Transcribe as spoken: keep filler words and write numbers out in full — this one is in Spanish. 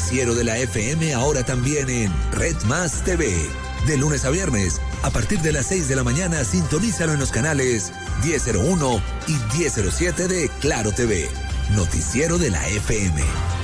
noticiero de la F M ahora también en Red Más T V. De lunes a viernes, a partir de las seis de la mañana, sintonízalo en los canales diez cero uno y diez cero siete de Claro T V. Noticiero de la F M.